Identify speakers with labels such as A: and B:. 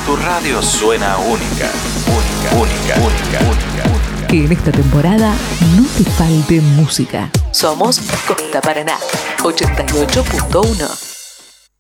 A: Tu radio suena única, única, única, única, única.
B: Que en esta temporada no te falte música. Somos Costa Paraná 88.1.